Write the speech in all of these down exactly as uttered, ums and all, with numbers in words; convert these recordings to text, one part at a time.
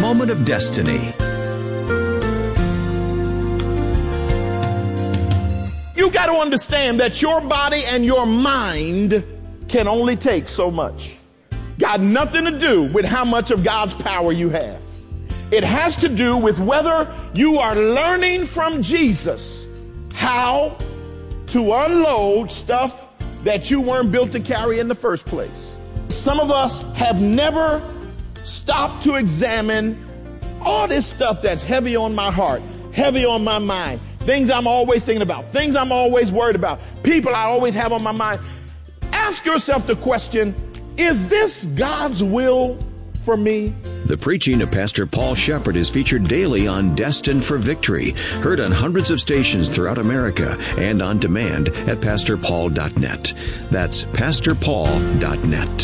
moment of destiny. You got to understand that your body and your mind can only take so much. Got nothing to do with how much of God's power you have. It has to do with whether you are learning from Jesus how to unload stuff that you weren't built to carry in the first place. Some of us have never stopped to examine all this stuff that's heavy on my heart, heavy on my mind, things I'm always thinking about, things I'm always worried about, people I always have on my mind. Ask yourself the question, is this God's will for me? The preaching of Pastor Paul Shepherd is featured daily on Destined for Victory, heard on hundreds of stations throughout America and on demand at pastor paul dot net. That's pastor paul dot net.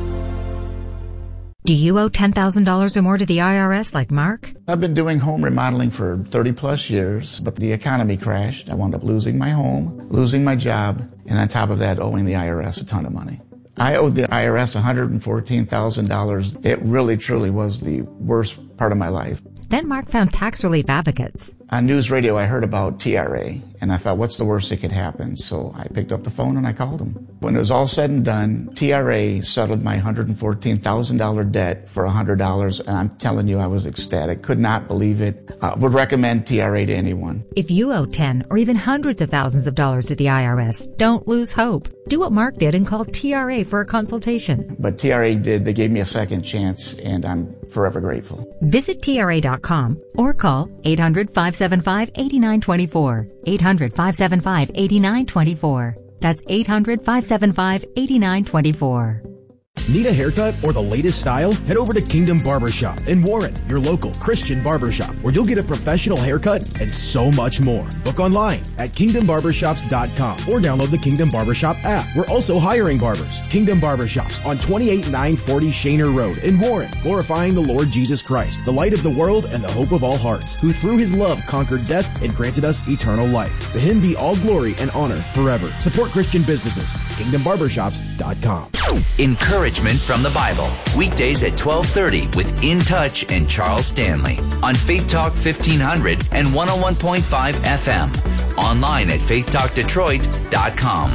Do you owe ten thousand dollars or more to the I R S like Mark? I've been doing home remodeling for thirty plus years, but the economy crashed. I wound up losing my home, losing my job, and on top of that, owing the I R S a ton of money. I owed the I R S one hundred fourteen thousand dollars. It really, truly was the worst part of my life. Then Mark found tax relief advocates. On news radio, I heard about T R A, and I thought, what's the worst that could happen? So I picked up the phone and I called them. When it was all said and done, T R A settled my one hundred fourteen thousand dollars debt for one hundred dollars, and I'm telling you, I was ecstatic. Could not believe it. Uh, would recommend T R A to anyone. If you owe ten or even hundreds of thousands of dollars to the I R S, don't lose hope. Do what Mark did and call T R A for a consultation. But T R A did. They gave me a second chance, and I'm forever grateful. Visit T R A dot com or call eight hundred, five seven five, eight nine two four. eight hundred, five seven five, eight nine two four. That's eight hundred, five seven five, eight nine two four. Need a haircut or the latest style? Head over to Kingdom Barbershop in Warren, your local Christian barbershop, where you'll get a professional haircut and so much more. Book online at kingdom barbershops dot com or download the Kingdom Barbershop app. We're also hiring barbers. Kingdom Barbershops on twenty-eight nine forty Shaner Road in Warren, glorifying the Lord Jesus Christ, the light of the world and the hope of all hearts, who through his love conquered death and granted us eternal life. To him be all glory and honor forever. Support Christian businesses. kingdom barbershops dot com. Encouragement from the Bible. Weekdays at twelve thirty with In Touch and Charles Stanley on Faith Talk fifteen hundred and one oh one point five F M. Online at faith talk detroit dot com.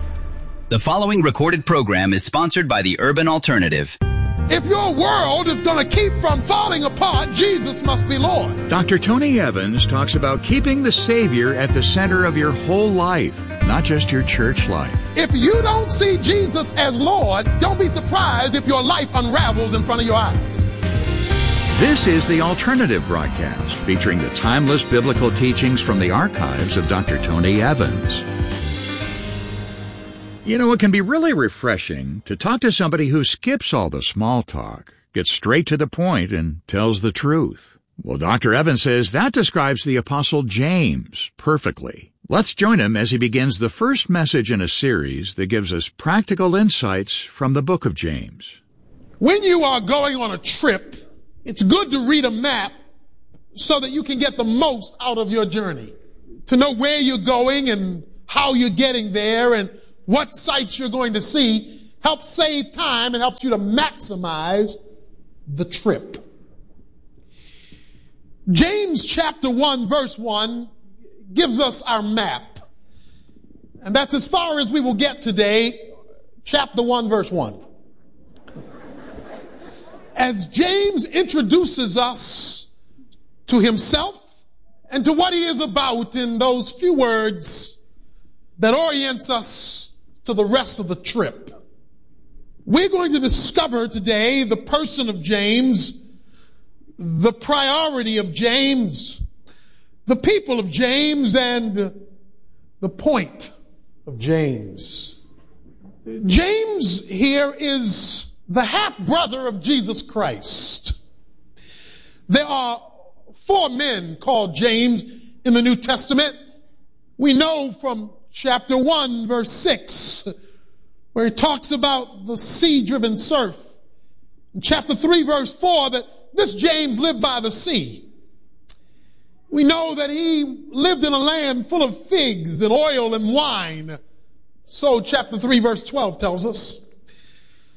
The following recorded program is sponsored by the Urban Alternative. If your world is going to keep from falling apart, Jesus must be Lord. Doctor Tony Evans talks about keeping the Savior at the center of your whole life, not just your church life. If you don't see Jesus as Lord, don't be surprised if your life unravels in front of your eyes. This is the Alternative broadcast, featuring the timeless biblical teachings from the archives of Doctor Tony Evans. You know, it can be really refreshing to talk to somebody who skips all the small talk, gets straight to the point, and tells the truth. Well, Doctor Evans says that describes the Apostle James perfectly. Let's join him as he begins the first message in a series that gives us practical insights from the book of James. When you are going on a trip, it's good to read a map so that you can get the most out of your journey, to know where you're going and how you're getting there and what sights you're going to see. Helps save time and helps you to maximize the trip. James chapter one verse one gives us our map. And that's as far as we will get today. Chapter one verse one. As James introduces us to himself and to what he is about in those few words that orients us to the rest of the trip. We're going to discover today the person of James, the priority of James, the people of James, and the point of James. James here is the half-brother of Jesus Christ. There are four men called James in the New Testament. We know from chapter one, verse six, where he talks about the sea-driven surf. In chapter three, verse four, that this James lived by the sea. We know that he lived in a land full of figs and oil and wine. So chapter three, verse twelve tells us.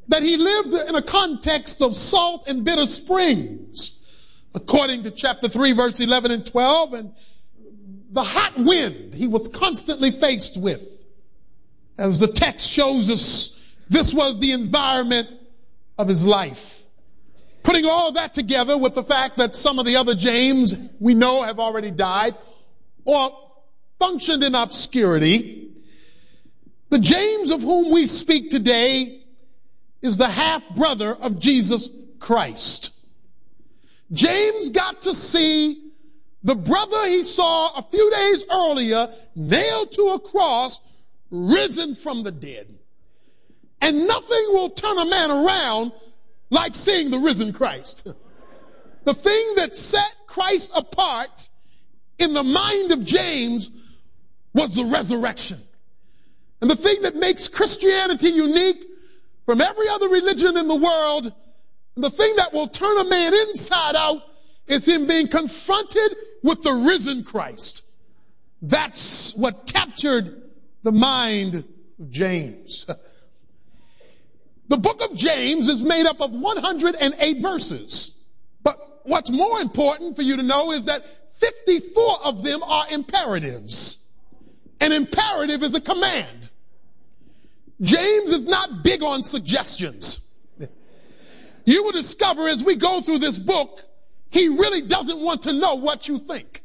that he lived in a context of salt and bitter springs, according to chapter three, verse eleven and twelve, and the hot wind he was constantly faced with. As the text shows us, this was the environment of his life. Putting all that together with the fact that some of the other James we know have already died or functioned in obscurity, the James of whom we speak today is the half-brother of Jesus Christ. James got to see the brother he saw a few days earlier nailed to a cross, risen from the dead. And nothing will turn a man around like seeing the risen Christ. The thing that set Christ apart in the mind of James was the resurrection. And the thing that makes Christianity unique from every other religion in the world, and the thing that will turn a man inside out, is him being confronted with the risen Christ. That's what captured the mind of James. The book of James is made up of one hundred eight verses. But what's more important for you to know is that fifty-four of them are imperatives. An imperative is a command. James is not big on suggestions. You will discover as we go through this book, he really doesn't want to know what you think.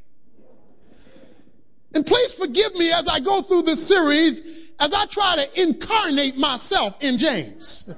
And please forgive me as I go through this series, as I try to incarnate myself in James.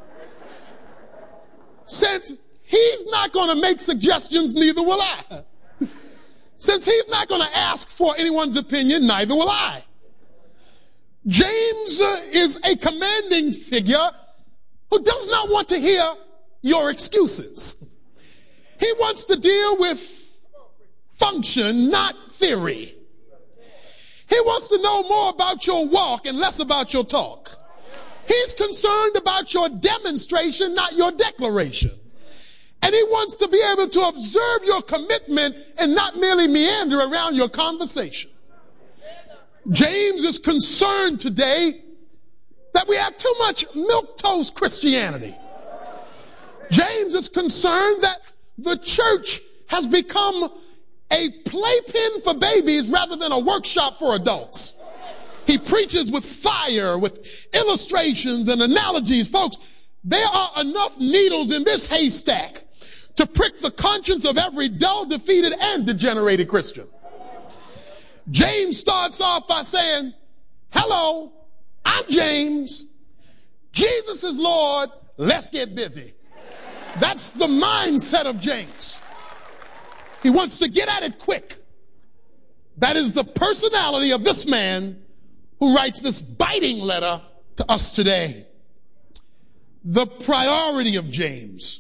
Since he's not going to make suggestions, neither will I. Since he's not going to ask for anyone's opinion, neither will I. James uh, is a commanding figure who does not want to hear your excuses. He wants to deal with function, not theory. He wants to know more about your walk and less about your talk. He's concerned about your demonstration, not your declaration. And he wants to be able to observe your commitment and not merely meander around your conversation. James is concerned today that we have too much milquetoast Christianity. James is concerned that the church has become a playpen for babies rather than a workshop for adults. He preaches with fire, with illustrations and analogies. Folks, there are enough needles in this haystack to prick the conscience of every dull, defeated, and degenerated Christian. James starts off by saying, hello, I'm James. Jesus is Lord. Let's get busy. That's the mindset of James. He wants to get at it quick. That is the personality of this man who writes this biting letter to us today. The priority of James.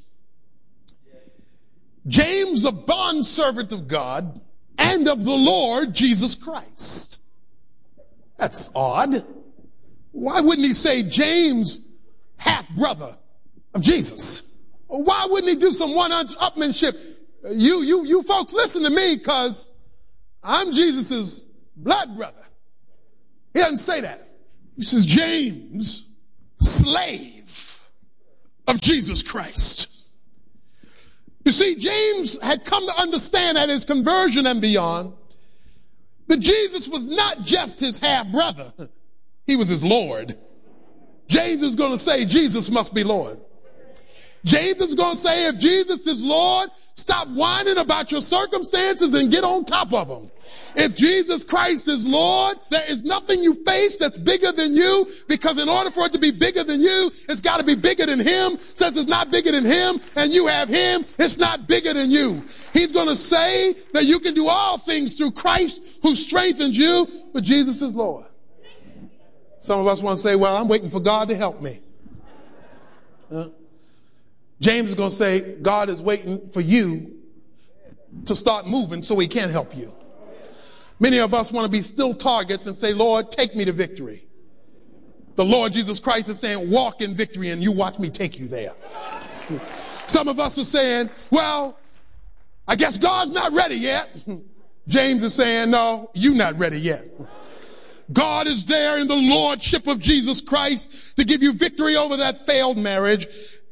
James, a bondservant of God and of the Lord Jesus Christ. That's odd. Why wouldn't he say James, half-brother of Jesus? Or why wouldn't he do some one-upmanship? You, you, you folks listen to me because I'm Jesus's blood brother. He doesn't say that. He says, James, slave of Jesus Christ. You see, James had come to understand at his conversion and beyond that Jesus was not just his half-brother. He was his Lord. James is going to say Jesus must be Lord. James is going to say if Jesus is Lord, stop whining about your circumstances and get on top of them. If Jesus Christ is Lord, there is nothing you face that's bigger than you, because in order for it to be bigger than you, it's got to be bigger than him. Since it's not bigger than him and you have him, it's not bigger than you. He's going to say that you can do all things through Christ who strengthens you, but Jesus is Lord. Some of us want to say, well, I'm waiting for God to help me. Huh? James is going to say, God is waiting for you to start moving so he can help you. Many of us want to be still targets and say, Lord, take me to victory. The Lord Jesus Christ is saying, walk in victory and you watch me take you there. Some of us are saying, well, I guess God's not ready yet. James is saying, no, you're not ready yet. God is there in the lordship of Jesus Christ to give you victory over that failed marriage.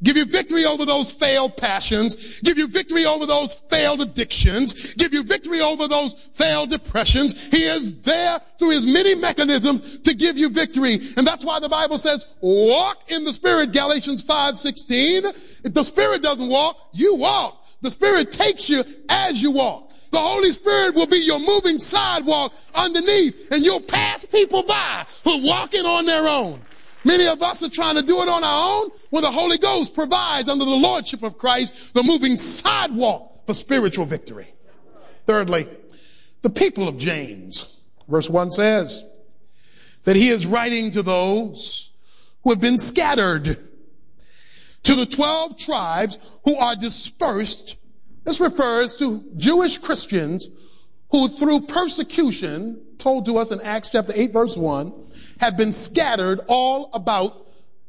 Give you victory over those failed passions. Give you victory over those failed addictions. Give you victory over those failed depressions. He is there through his many mechanisms to give you victory. And that's why the Bible says, walk in the Spirit, Galatians five sixteen. If the Spirit doesn't walk, you walk. The Spirit takes you as you walk. The Holy Spirit will be your moving sidewalk underneath, and you'll pass people by who are walking on their own. Many of us are trying to do it on our own when the Holy Ghost provides under the lordship of Christ the moving sidewalk for spiritual victory. Thirdly, the people of James. Verse one says that he is writing to those who have been scattered, to the twelve tribes who are dispersed. This refers to Jewish Christians who through persecution, told to us in Acts chapter eight verse one, had been scattered all about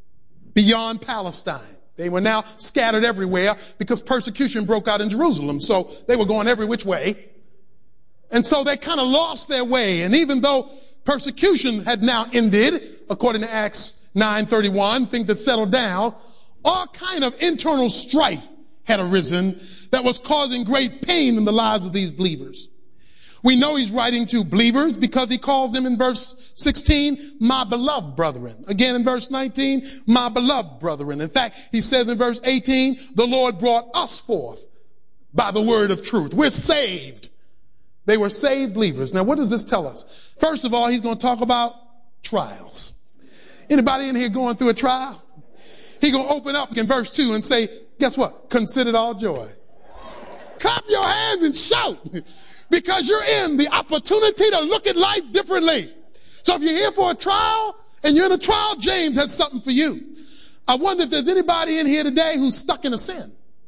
beyond Palestine. They were now scattered everywhere because persecution broke out in Jerusalem. So they were going every which way. And so they kind of lost their way. And even though persecution had now ended, according to Acts nine thirty-one, things had settled down, all kind of internal strife had arisen that was causing great pain in the lives of these believers. We know he's writing to believers because he calls them in verse sixteen, my beloved brethren. Again in verse nineteen, my beloved brethren. In fact, he says in verse eighteen, the Lord brought us forth by the word of truth. We're saved. They were saved believers. Now, what does this tell us? First of all, he's going to talk about trials. Anybody in here going through a trial? He's going to open up in verse two and say, guess what? Consider it all joy. Clap your hands and shout. Because you're in the opportunity to look at life differently. So if you're here for a trial and you're in a trial, James has something for you. I wonder if there's anybody in here today who's stuck in a sin.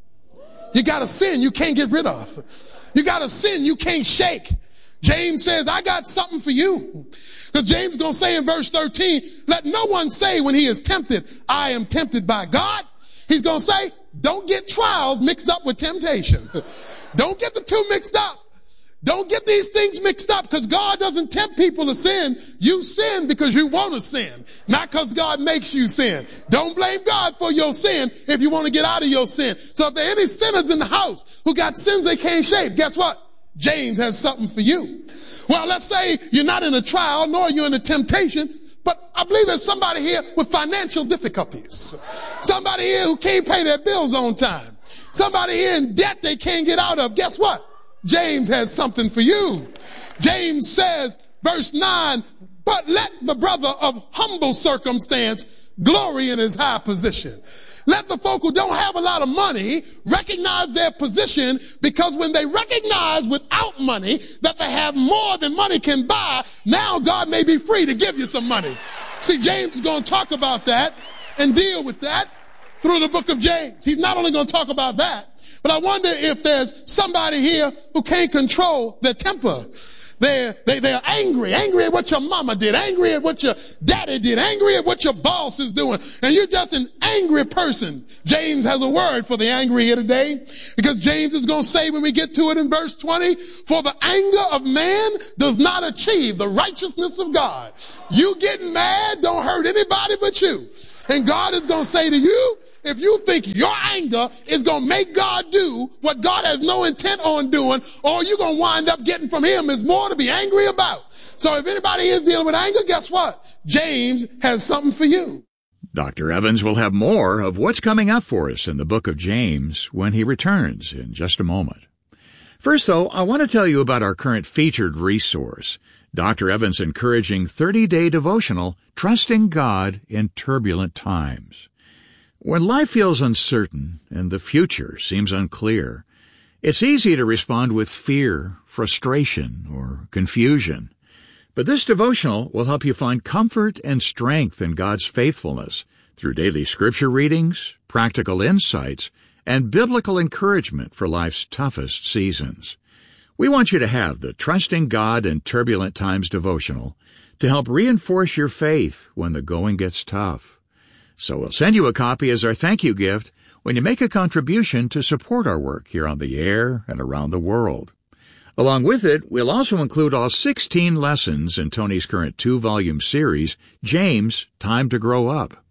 You got a sin you can't get rid of. You got a sin you can't shake. James says, I got something for you. Because James is going to say in verse thirteen, let no one say when he is tempted, I am tempted by God. He's going to say, don't get trials mixed up with temptation. Don't get the two mixed up. Don't get these things mixed up, because God doesn't tempt people to sin. You sin because you want to sin, not because God makes you sin. Don't blame God for your sin if you want to get out of your sin. So if there are any sinners in the house who got sins they can't shake, guess what? James has something for you. Well, let's say you're not in a trial, nor are you in a temptation, but I believe there's somebody here with financial difficulties. Somebody here who can't pay their bills on time. Somebody here in debt they can't get out of. Guess what? James has something for you. James says, verse nine, but let the brother of humble circumstance glory in his high position. Let the folk who don't have a lot of money recognize their position, because when they recognize without money that they have more than money can buy, now God may be free to give you some money. See, James is going to talk about that and deal with that through the book of James. He's not only going to talk about that, but I wonder if there's somebody here who can't control their temper. They're, they, they're angry, angry at what your mama did, angry at what your daddy did, angry at what your boss is doing. And you're just an angry person. James has a word for the angry here today, because James is going to say when we get to it in verse twenty, for the anger of man does not achieve the righteousness of God. You getting mad don't hurt anybody but you. And God is going to say to you, if you think your anger is going to make God do what God has no intent on doing, all you're going to wind up getting from him is more to be angry about. So if anybody is dealing with anger, guess what? James has something for you. Doctor Evans will have more of what's coming up for us in the book of James when he returns in just a moment. First, though, I want to tell you about our current featured resource, Doctor Evans' encouraging thirty-day devotional, Trusting God in Turbulent Times. When life feels uncertain and the future seems unclear, it's easy to respond with fear, frustration, or confusion. But this devotional will help you find comfort and strength in God's faithfulness through daily scripture readings, practical insights, and biblical encouragement for life's toughest seasons. We want you to have the Trusting God in Turbulent Times devotional to help reinforce your faith when the going gets tough. So we'll send you a copy as our thank you gift when you make a contribution to support our work here on the air and around the world. Along with it, we'll also include all sixteen lessons in Tony's current two-volume series, James, Time to Grow Up.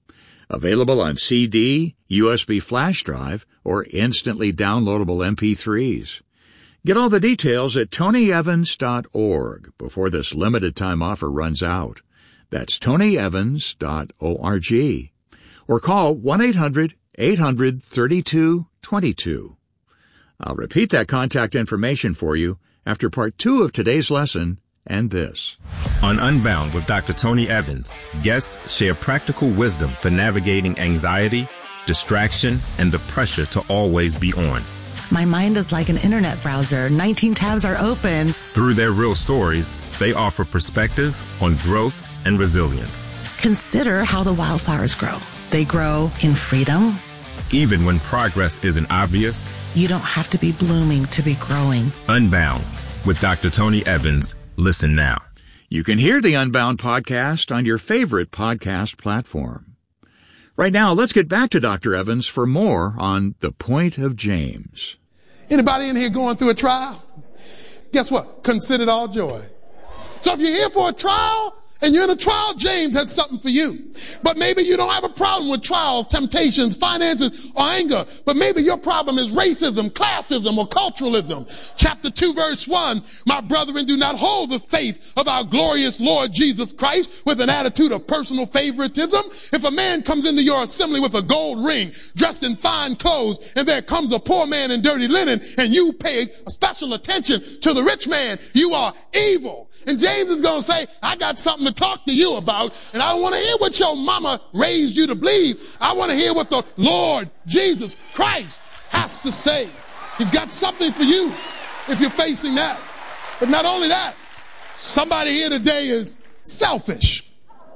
Available on C D, U S B flash drive, or instantly downloadable M P threes. Get all the details at tony evans dot org before this limited time offer runs out. That's tony evans dot org. Or call one eight hundred eight hundred thirty-two twenty-two. I'll repeat that contact information for you after part two of today's lesson and this. On Unbound with Doctor Tony Evans, guests share practical wisdom for navigating anxiety, distraction, and the pressure to always be on. My mind is like an internet browser. nineteen tabs are open. Through their real stories, they offer perspective on growth and resilience. Consider how the wildflowers grow. They grow in freedom. Even when progress isn't obvious, you don't have to be blooming to be growing. Unbound with Doctor Tony Evans. Listen now. You can hear the Unbound podcast on your favorite podcast platform. Right now, let's get back to Doctor Evans for more on the point of James. Anybody in here going through a trial? Guess what? Consider it all joy. So if you're here for a trial and you're in a trial, James has something for you. But maybe you don't have a problem with trials, temptations, finances, or anger. But maybe your problem is racism, classism, or culturalism. Chapter two, verse one, my brethren, do not hold the faith of our glorious Lord Jesus Christ with an attitude of personal favoritism. If a man comes into your assembly with a gold ring, dressed in fine clothes, and there comes a poor man in dirty linen, and you pay special attention to the rich man, you are evil. And James is going to say, I got something to talk to you about, and I don't want to hear what your mama raised you to believe. I want to hear what the Lord Jesus Christ has to say. He's got something for you if you're facing that. But not only that, somebody here today is selfish.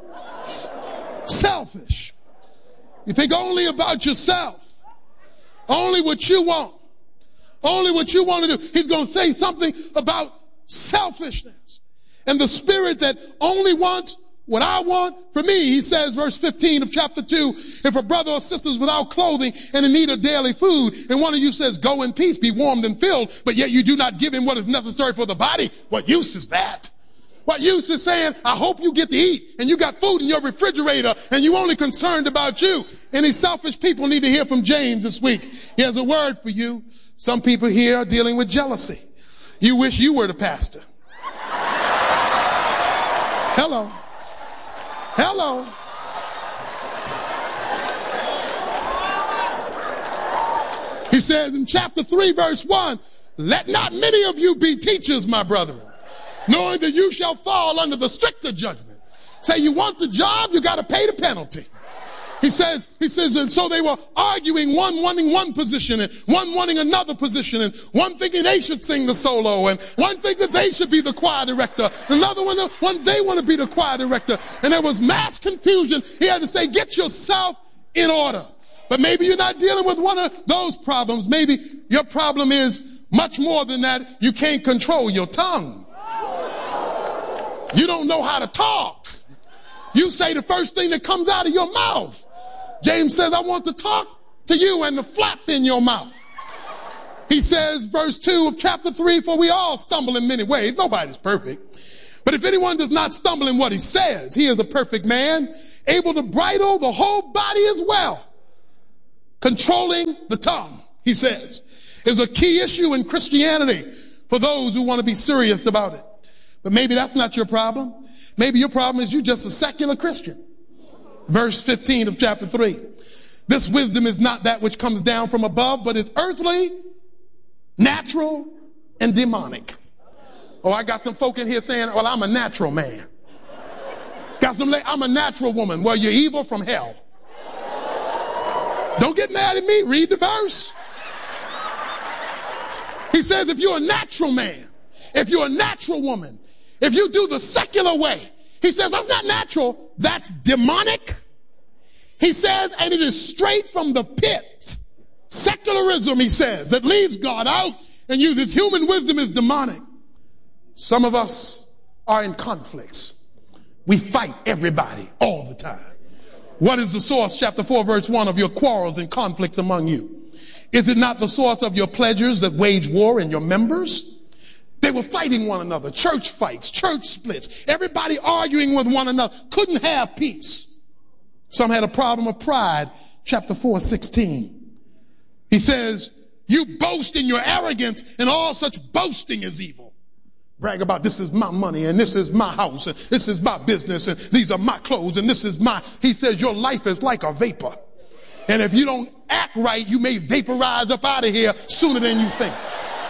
Selfish. You think only about yourself. Only what you want. Only what you want to do. He's going to say something about selfishness. And the spirit that only wants what I want for me. He says, verse fifteen of chapter two, if a brother or sister is without clothing and in need of daily food, and one of you says, go in peace, be warmed and filled, but yet you do not give him what is necessary for the body, what use is that? What use is saying, I hope you get to eat, and you got food in your refrigerator, and you only concerned about you. Any selfish people need to hear from James this week. He has a word for you. Some people here are dealing with jealousy. You wish you were the pastor. Hello. Hello. He says in chapter three, verse one, let not many of you be teachers, my brethren, knowing that you shall fall under the stricter judgment. Say you want the job, you got to pay the penalty. He says, he says, and so they were arguing, one wanting one position and one wanting another position, and one thinking they should sing the solo, and one thinking that they should be the choir director, another one, one they want to be the choir director, and there was mass confusion. He had to say, get yourself in order. But maybe you're not dealing with one of those problems. Maybe your problem is much more than that. You can't control your tongue. You don't know how to talk. You say the first thing that comes out of your mouth. James says, I want to talk to you and the flap in your mouth. He says, verse two of chapter three, for we all stumble in many ways. Nobody's perfect. But if anyone does not stumble in what he says, he is a perfect man, able to bridle the whole body as well. Controlling the tongue, he says, is a key issue in Christianity for those who want to be serious about it. But maybe that's not your problem. Maybe your problem is you're just a secular Christian. Verse fifteen of chapter three. This wisdom is not that which comes down from above, but is earthly, natural, and demonic. Oh, I got some folk in here saying, well, I'm a natural man. Got some, I'm a natural woman. Well, you're evil from hell. Don't get mad at me. Read the verse. He says, if you're a natural man, if you're a natural woman, if you do the secular way, he says, that's not natural, that's demonic. He says, and it is straight from the pit. Secularism, he says, that leaves God out and uses human wisdom is demonic. Some of us are in conflicts. We fight everybody all the time. What is the source, chapter four, verse one, of your quarrels and conflicts among you? Is it not the source of your pleasures that wage war in your members? They were fighting one another, church fights, church splits, everybody arguing with one another, couldn't have peace. Some had a problem of pride. Chapter four, sixteen. He says, you boast in your arrogance, and all such boasting is evil. Brag about this is my money, and this is my house, and this is my business, and these are my clothes, and this is my... He says your life is like a vapor. And if you don't act right, you may vaporize up out of here sooner than you think.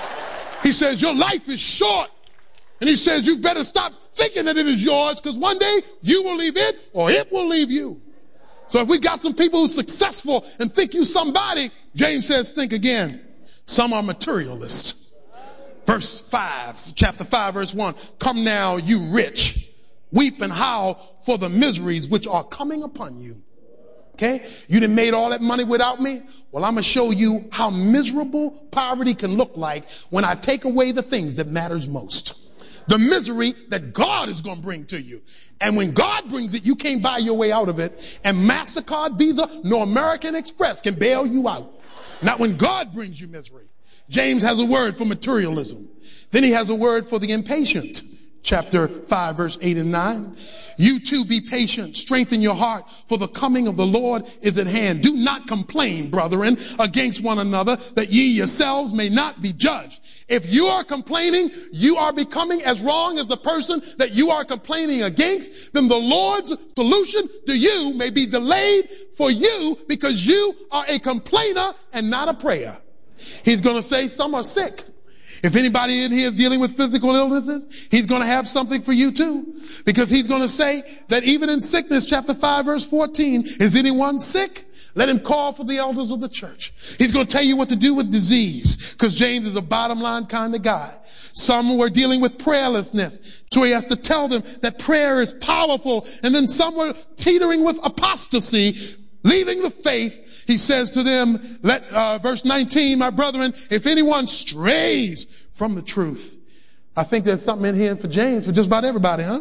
He says your life is short. And he says you better stop thinking that it is yours, because one day you will leave it or it will leave you. So if we got some people who's successful and think you somebody, James says think again. Some are materialists. Verse five, chapter five, verse one. Come now, you rich, weep and howl for the miseries which are coming upon you. Okay? You done made all that money without me? Well, I'm going to show you how miserable poverty can look like when I take away the things that matters most. The misery that God is going to bring to you. And when God brings it, you can't buy your way out of it. And MasterCard, Visa, nor American Express can bail you out. Not when God brings you misery. James has a word for materialism. Then he has a word for the impatient. Chapter five, verse eight and nine. You too be patient. Strengthen your heart, for the coming of the Lord is at hand. Do not complain, brethren, against one another, that ye yourselves may not be judged. If you are complaining, you are becoming as wrong as the person that you are complaining against, then the Lord's solution to you may be delayed for you because you are a complainer and not a prayer. He's going to say some are sick. If anybody in here is dealing with physical illnesses, he's going to have something for you too. Because he's going to say that even in sickness, chapter five, verse fourteen, is anyone sick? Let him call for the elders of the church. He's going to tell you what to do with disease, because James is a bottom line kind of guy. Some were dealing with prayerlessness, so he has to tell them that prayer is powerful. And then some were teetering with apostasy, leaving the faith. He says to them, let, uh, verse nineteen, my brethren, if anyone strays from the truth. I think there's something in here for James, for just about everybody, huh?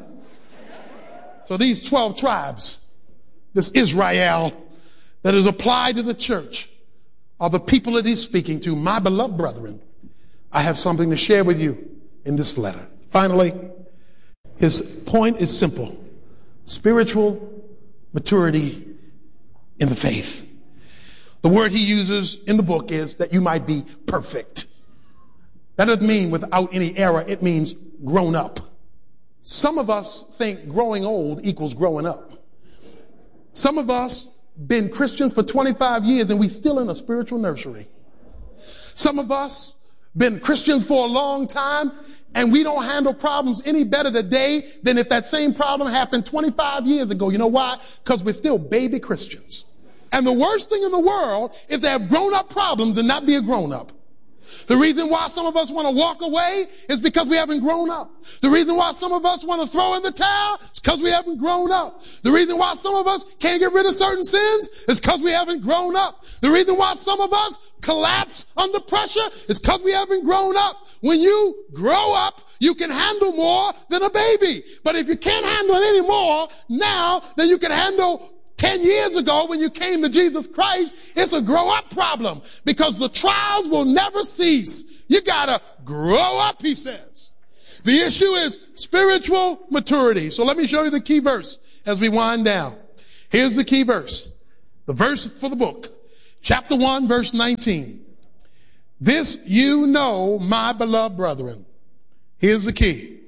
So these twelve tribes, this Israel that is applied to the church, are the people that he's speaking to. My beloved brethren, I have something to share with you in this letter. Finally, his point is simple. Spiritual maturity in the faith. The word he uses in the book is that you might be perfect. That doesn't mean without any error. It means grown up. Some of us think growing old equals growing up. Some of us been Christians for twenty-five years and we still in a spiritual nursery. Some of us been Christians for a long time and we don't handle problems any better today than if that same problem happened twenty-five years ago. You know why? Because we're still baby Christians. And the worst thing in the world is to have grown up problems and not be a grown up. The reason why some of us want to walk away is because we haven't grown up. The reason why some of us want to throw in the towel is because we haven't grown up. The reason why some of us can't get rid of certain sins is because we haven't grown up. The reason why some of us collapse under pressure is because we haven't grown up. When you grow up, you can handle more than a baby. But if you can't handle it anymore now than you can handle Ten years ago when you came to Jesus Christ, it's a grow up problem because the trials will never cease. You gotta grow up, he says. The issue is spiritual maturity. So let me show you the key verse as we wind down. Here's the key verse. The verse for the book. Chapter one, verse nineteen. This you know, my beloved brethren. Here's the key.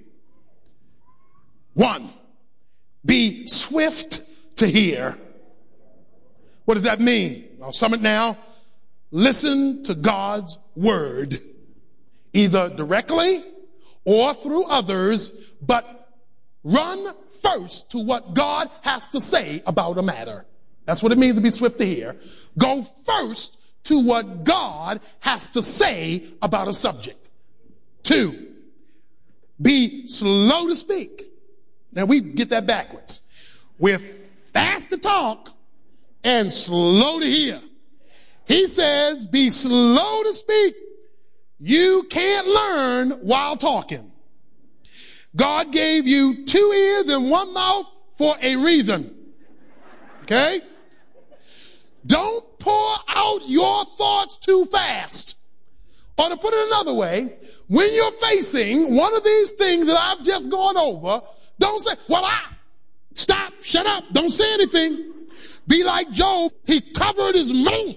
One, be swift to hear. What does that mean? I'll sum it now. Listen to God's word, either directly or through others, but run first to what God has to say about a matter. That's what it means to be swift to hear. Go first to what God has to say about a subject. Two, be slow to speak. Now we get that backwards. We're fast to talk and slow to hear. He says, be slow to speak. You can't learn while talking. God gave you two ears and one mouth for a reason. Okay? Don't pour out your thoughts too fast. Or to put it another way, when you're facing one of these things that I've just gone over, don't say, well, I... Stop. Shut up. Don't say anything. be like Job. He covered his mouth.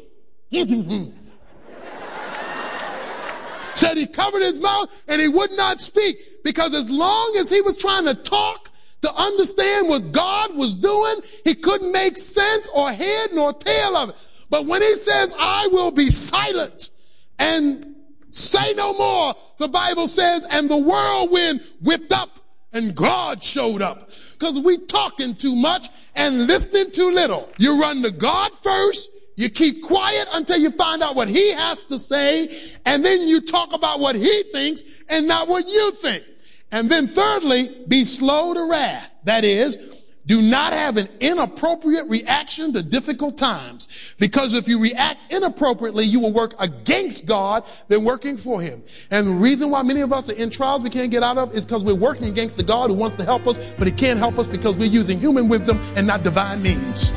Said he covered his mouth and he would not speak, because as long as he was trying to talk to understand what God was doing, he couldn't make sense or head nor tail of it. But when he says, I will be silent and say no more, the Bible says, and the whirlwind whipped up and God showed up. Because we talking too much and listening too little. You run to God first. You keep quiet until you find out what he has to say, and then you talk about what he thinks and not what you think. And then thirdly, be slow to wrath. That is, do not have an inappropriate reaction to difficult times. Because if you react inappropriately, you will work against God than working for him. And the reason why many of us are in trials we can't get out of is because we're working against the God who wants to help us, but he can't help us because we're using human wisdom and not divine means.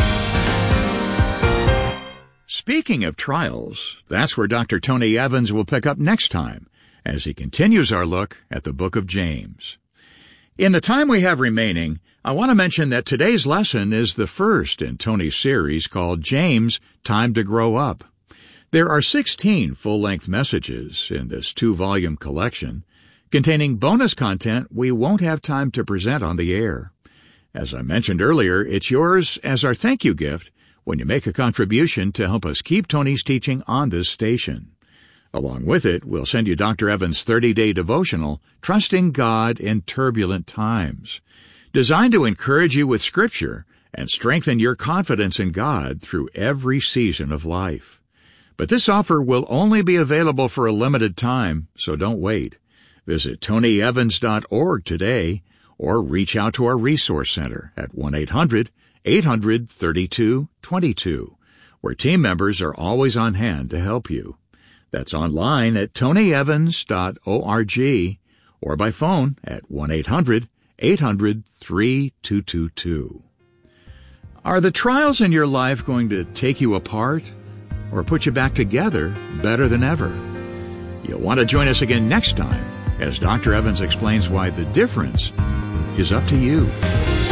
Speaking of trials, that's where Doctor Tony Evans will pick up next time as he continues our look at the book of James. In the time we have remaining, I want to mention that today's lesson is the first in Tony's series called James, Time to Grow Up. There are sixteen full-length messages in this two-volume collection containing bonus content we won't have time to present on the air. As I mentioned earlier, it's yours as our thank you gift when you make a contribution to help us keep Tony's teaching on this station. Along with it, we'll send you Doctor Evans' thirty-day devotional, Trusting God in Turbulent Times, designed to encourage you with Scripture and strengthen your confidence in God through every season of life. But this offer will only be available for a limited time, so don't wait. Visit tony evans dot org today or reach out to our Resource Center at one eight hundred eight hundred thirty-two twenty-two, where team members are always on hand to help you. That's online at tony evans dot org or by phone at one eight hundred eight hundred three two two two. Are the trials in your life going to take you apart or put you back together better than ever? You'll want to join us again next time as Doctor Evans explains why the difference is up to you.